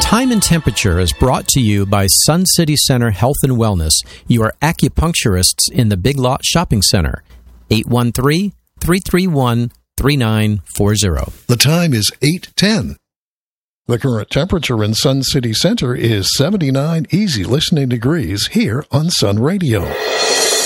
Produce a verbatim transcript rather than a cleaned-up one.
Time and Temperature is brought to you by Sun City Center Health and Wellness, your acupuncturists in the Big Lot Shopping Center. eight one three, three three one, three nine four zero. The time is eight ten. The current temperature in Sun City Center is seventy-nine easy listening degrees here on Sun Radio.